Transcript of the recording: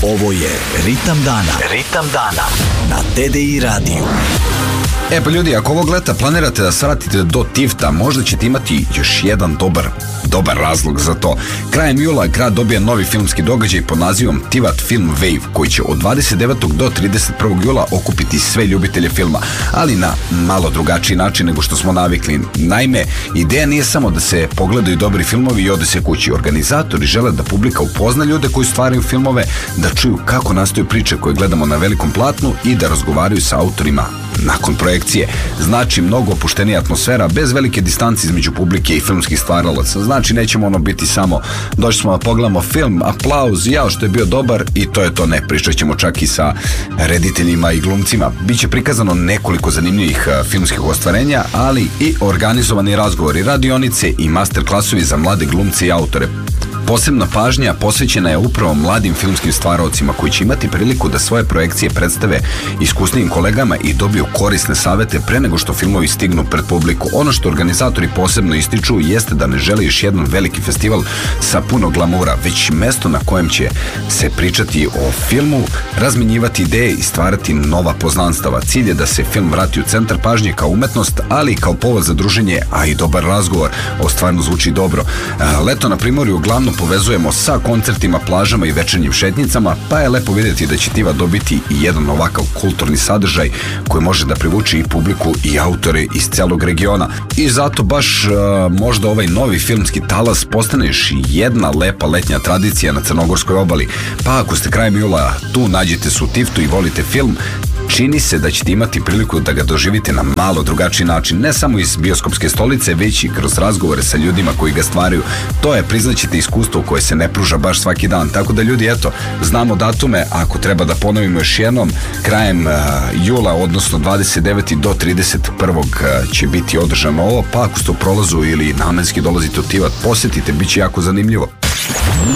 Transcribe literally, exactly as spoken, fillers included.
Ovo je Ritam dana. Ritam dana na T D I radiju. E pa ljudi, ako ovog leta planirate da svratite do Tifta, možda ćete imati još jedan dobar, dobar razlog za to. Krajem jula grad dobija novi filmski događaj pod nazivom Tivat Film Wave, koji će od dvadeset devetog do trideset prvog jula okupiti sve ljubitelje filma, ali na malo drugačiji način nego što smo navikli. Naime, ideja nije samo da se pogledaju dobri filmovi i ode se kući. Organizatori žele da publika upozna ljude koji stvaraju filmove, da čuju kako nastaju priče koje gledamo na velikom platnu i da razgovaraju sa autorima nakon projekcije. Znači mnogo opuštenija atmosfera, bez velike distance između publike i filmskih stvaralaca. Znači nećemo ono biti samo došli smo da pogledamo film, aplauz, jao što je bio dobar i to je to. Ne, pričat ćemo čak i sa rediteljima i glumcima. Biće prikazano nekoliko zanimljivih filmskih ostvarenja, ali i organizovani razgovori, radionice i master klasovi za mlade glumce i autore. Posebna pažnja posvećena je upravo mladim filmskim stvaraocima koji će imati priliku da svoje projekcije predstave iskusnijim kolegama i dobiju korisne savete pre nego što filmovi stignu pred publiku. Ono što organizatori posebno ističu jeste da ne žele još jedan veliki festival sa puno glamura, već mesto na kojem će se pričati o filmu, razmenjivati ideje i stvarati nova poznanstava. Cilj je da se film vrati u centar pažnje kao umetnost, ali i kao povod za druženje, a i dobar razgovor. Ovo stvarno zvuči dobro. Leto na Primorju uglavnom povezujemo sa koncertima, plažama i večernjim šetnicama, pa je lepo vidjeti da će Tivat dobiti i jedan ovakav kulturni sadržaj koji može da privuče i publiku i autore iz celog regiona. I zato baš uh, možda ovaj novi filmski talas postane još jedna lepa letnja tradicija na Crnogorskoj obali. Pa ako ste krajem jula tu, nađete se u Tiftu i volite film, čini se da ćete imati priliku da ga doživite na malo drugačiji način, ne samo iz bioskopske stolice, već i kroz razgovore sa ljudima koji ga stvaraju. To je, priznaćete, iskustvo koje se ne pruža baš svaki dan. Tako da ljudi, eto, znamo datume, ako treba da ponovimo još jednom, krajem uh, jula, odnosno dvadeset devetog do trideset prvog Uh, će biti održano ovo, pa ako ste u prolazu ili namenski dolazite u Tivat, posjetite, bit će jako zanimljivo.